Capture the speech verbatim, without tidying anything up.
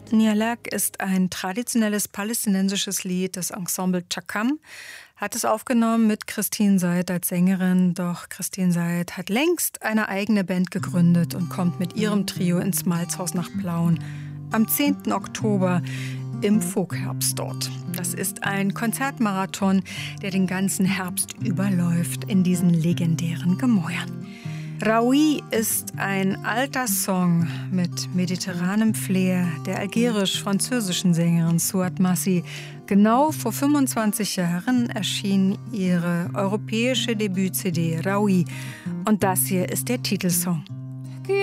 Nialek ist ein traditionelles palästinensisches Lied. Das Ensemble Chakam hat es aufgenommen mit Christine Seid als Sängerin. Doch Christine Seid hat längst eine eigene Band gegründet und kommt mit ihrem Trio ins Malzhaus nach Plauen am zehnten Oktober im Folkherbst dort. Das ist ein Konzertmarathon, der den ganzen Herbst überläuft in diesen legendären Gemäuern. Raoui ist ein alter Song mit mediterranem Flair der algerisch-französischen Sängerin Souad Massi. Genau vor fünfundzwanzig Jahren erschien ihre europäische Debüt-C D Raoui. Und das hier ist der Titelsong.